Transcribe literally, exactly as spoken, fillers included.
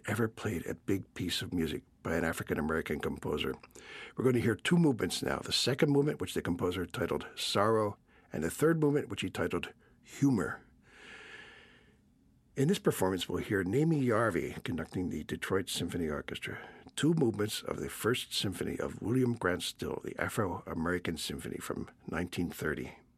ever played a big piece of music by an African-American composer. We're going to hear two movements now. The second movement, which the composer titled Sorrow, and the third movement, which he titled Humor. In this performance, we'll hear Nami Yarvi conducting the Detroit Symphony Orchestra, two movements of the First Symphony of William Grant Still, the Afro-American Symphony from nineteen thirty.